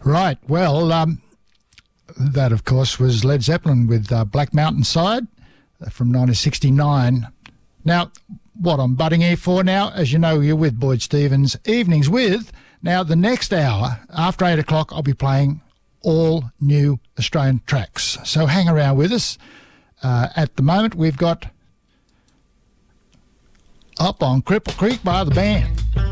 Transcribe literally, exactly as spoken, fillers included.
Right, well, um, that, of course, was Led Zeppelin with uh, Black Mountain Side from nineteen sixty-nine. Now, what I'm butting here for now, as you know, you're with Boyd Stevens, Evenings with. Now, the next hour, after eight o'clock, I'll be playing all new Australian tracks. So hang around with us. Uh, at the moment, we've got Up on Cripple Creek by the band.